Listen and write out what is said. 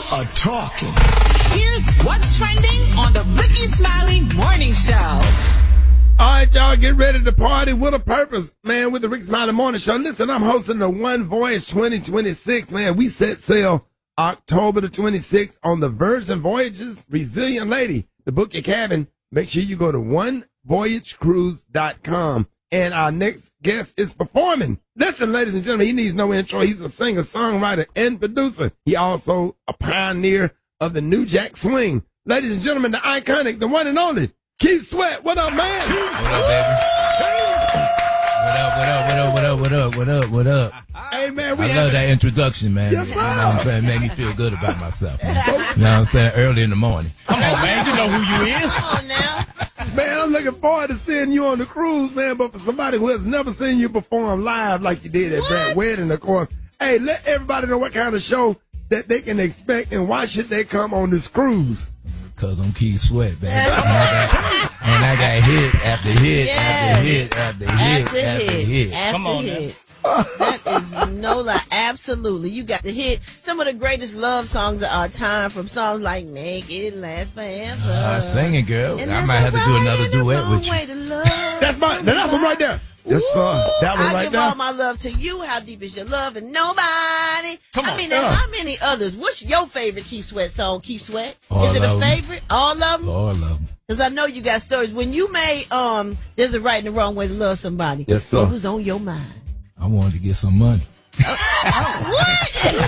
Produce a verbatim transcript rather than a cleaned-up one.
are talking. Here's what's trending on the Ricky Smiley Morning Show. All right, y'all, get ready to party with a purpose, man, with the Ricky Smiley Morning Show. Listen, I'm hosting the One Voyage twenty twenty-six, man. We set sail October the twenty-sixth on the Virgin Voyages Resilient Lady. To book your cabin, make sure you go to one voyage cruise dot com. And our next guest is performing. Listen, ladies and gentlemen, he needs no intro. He's a singer, songwriter, and producer. He also a pioneer of the New Jack Swing. Ladies and gentlemen, the iconic, the one and only, Keith Sweat. What up, man? What up, baby? What up, what up, what up, what up, what up, what up, what up? Hey, man, we I love that introduction, man. Yes, sir. You know what I'm saying? Made me feel good about myself. Man. You know what I'm saying? Early in the morning. Come on, man. You know who you is. Come on now. Man, I'm looking forward to seeing you on the cruise, man. But for somebody who has never seen you perform live like you did at Brad Wedding, of course, hey, let everybody know what kind of show that they can expect and why should they come on this cruise. Because I'm Keith Sweat, baby. and, I got, and I got hit after hit Yes. after hit after hit After after hit. hit. After Come on, hit. That is no lie. Absolutely. You got to hit some of the greatest love songs of our time, from songs like Make It Last Forever. Uh, sing it, girl. And I there's might a have to do right another and a duet wrong with you. way to love That's my, now that's one right there. Yes, sir. That one I right give there. all my love to you. How deep is your love? And nobody. Come I on. mean, Yeah. there's how many others? What's your favorite Keith Sweat song, Keith Sweat? All is it a of 'em. favorite? All of them? Lord love him. Because I know you got stories. When you made um, There's a Right and a Wrong Way to Love Somebody. Yes, sir. What was on your mind? I wanted to get some money. What?